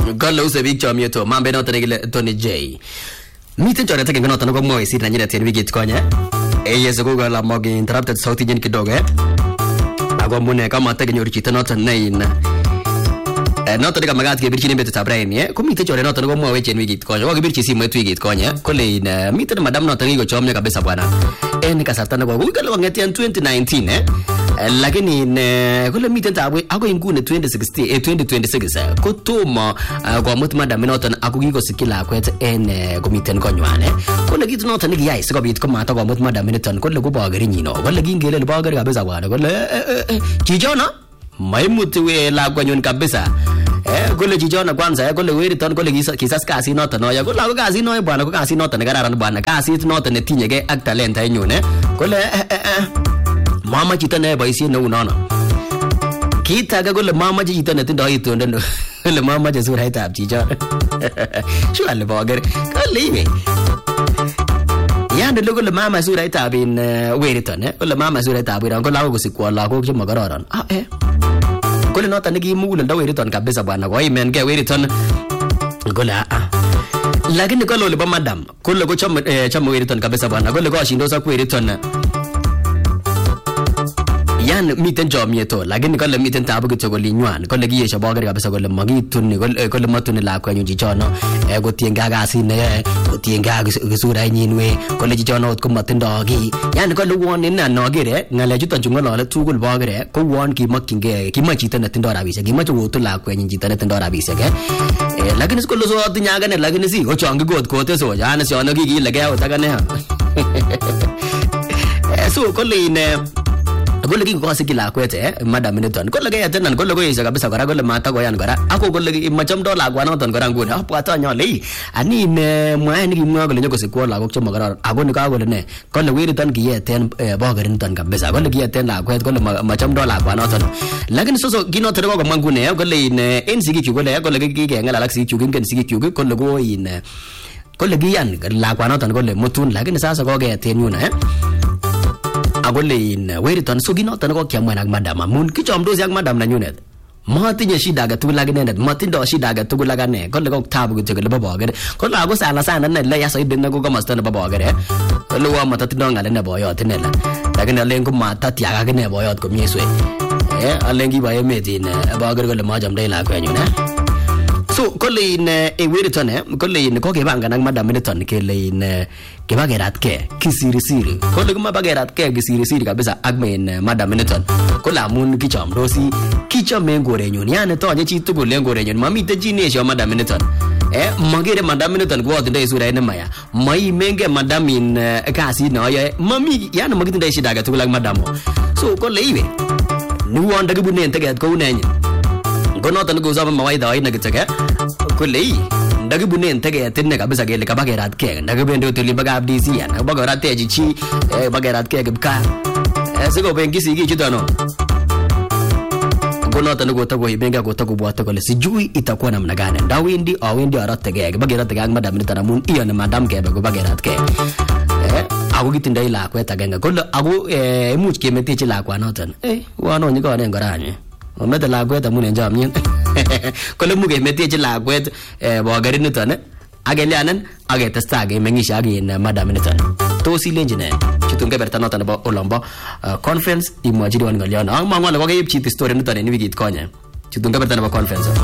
Kole use biik chomieto mambe noton nekile Tony J. Miten choret ake noton ko mwoe sit nanyinet en wikit konye. Yeso ko kala mog interrupted sauti nyin kidogo Ako mune kama tekenyor chito noton nein noton ne kamagat kebirchin betutab raini ko miten choret noton ko mwoe en wikit konye. Ko kibirchi simoit wikit konye kole miten madam noton kikochomyo kabisa bwana. En kasarta neko ko kale kong'eten 2019 lakini kole miten tabu ako inguni 2026 ko tomo komut madam noton ako kikosikyi lakwet en komiten konywan kole kitu noton nekiyai sikobit komato komut madam niton kole ko bogerinyin kole kingele bogeri kabisa bwana kole chichono maimuti we lakwanyun kabisa kole chichono kwanza kole weriton kole kisas kasit noton noya kole ako kasit noya bwana ko kasit noton nekararan bwana kasit noton netinyegei ak talenta yenyun kole mama chito ne boisiet neu nono kitake kole mama chito netindoi itondo kole mama che suraitab chicho shwale boger kole iwe yande kole mama suraitab in weriton kole mama suraitab weriton kole ako kosikwo lagok che makororon kole noton nekimugulendo weriton kabisa bwana koimengei weriton kole lakini kole olipo madam kole ko chome weriton kabisa bwana kole koshindos ak weriton yan miten chomieto lakini kole miten tabu kityo kolinywan kole kiyesho boger kabisa kole makituni kole matuni lakwenyun chichono kotiengei ak kasit neyoe kotiengei ak surainyin we kole chichono ot komatindoi ki yani kole won ina nogere ngalechuton chu ngolole tugul boger ko won kimakyingei kimoche chito netindoi rabisiek kimoche kotun lakwenyun chito netindoi rabisiek lakini sikolo so atinye agane lakini si ochongi kot kote so yani siono kikilegei ot agane so kole kole kikosikyi lakwet madam niton kole keyatenan kole koyesho kabisa kora kole matakoyan kora ako kole machamdo lakwanoton kora nguni abwat nyole ani mwae nikimwa kole nyokosikwo lagok chemakararan ako nikakole ne kole weriton kiyeten boger niton kabisa kole kiyeten lakwet kole machamdo lakwanoton lakini soso kinoton kokomwa nguni kole en sigikyuk kole kikeng'alal ak sigikyuk ingen sigikyuk kole kole kiyan lakwanoton kole mutun lakini sasa kokeyeten yun akole weriton so kinoton ko kiamwan ak madam amun kichomdosi ak madam nanyunet matinye shida age tugul ak inendet matindo shida age tugul ak ane kole ko tabu kityo kole bo boger kole ako sana ne le yaso idin ko komosta nebo boger kole wa matatindo ngale ne boyot inela lakini alen ko matatiak ak ne boyot komie swe alen ki boye metin boger kole machamdoi lakwenyun so kole weriton kole ko kebangan ak madam niton kele kebageratke kisirisiri kole kumabageratke kisirisiri kabisa ak madam niton kole amun kichomdosi kichome korenyun yani tonye chi tugul en korenyun mamite chi nesho madam niton magere madam niton kotindoi surait nemaya maimenge madam in kasit neoyoe mami yani makitindoi shida age tugul ak madam so kole iwe niwonda kibunen teget kou nenyin konoton kosome mawaidha aina kityo kole ndakibunen teget inne kabisa kele kabageratke ndakibendi otolimbo kap DC ana kabageratke chi bageratke kipkaa sikobenki sikichuton konoton kotakoibenge kotakobwote kole sijui itakuwa namna gani ndawendi arotegei bageratke ak madam niton amun iyoni madam kebe kobageratke ako kitindoi lakwet agenge kole ako imuch kemetiechi lakwanoton wano nyikonen koranye omete lakwet amun en chomyet kole muke metiechi lakwet bogerit niton akelianen aketestai kemeng'ishe ak madam niton tos ilenji ne chutun keberta noton nebo olombo conference imwochi diwan ng'olyono ak mang'ole kokeib chiti story niton en wikit konye chutun keberta nebo conference